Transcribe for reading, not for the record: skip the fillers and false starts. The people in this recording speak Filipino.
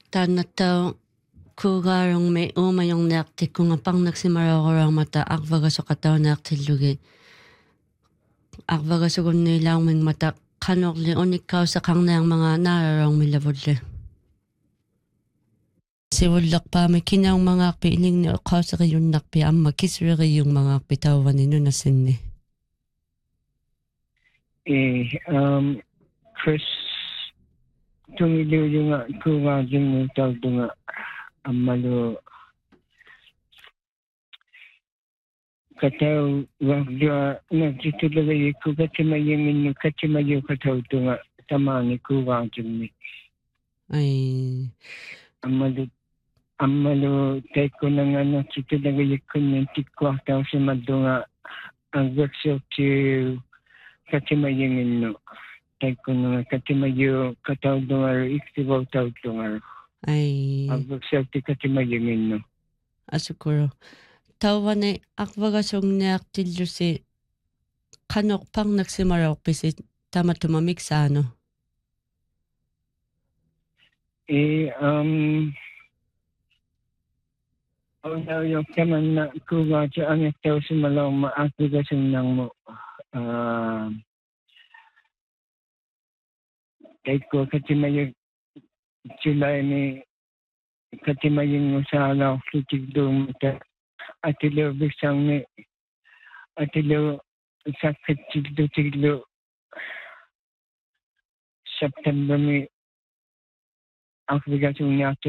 Tanataw kugarong may umayong nakti kung apang nagsimarakorang mata akvaga sa kataw naktilugi. Akvaga sa nilang ming mata kanokli unikaw sa kang na mga nararong milabudli. Siwulak pa may kinang mga akpi ining ni okaw sa kayong nakpi ang makisriri yung mga akpi tawan nino na sinni. Chris, tumiliw yung kuwagin mo tawag nga amalo kataw wagda nagtitulagay ko katimayin yung katimayo kataw nga tamani kuwagin ni. Ay. Amalo tay ko na nga nagtitulagay ko ng tikwaktaw si madunga ang workshop to katimayin no. Tay ko na katimayo kataw nga iksibaw taw nga. Ay. Ang workshop to katimayin no. Asukuro. Tawan ay akvaga song naktilyo si kanok pang nagsimaraw pisi tama tumamik sa ano? Yung kaman na kuwa siya ang itaw si malaw maaktigasyon ng mo. Kahit ko katimayo sila ni katimayin mo sa alaw kitigdo mo ta atilo bisang ni atilo sa kitigdo September ni aktigasyon niya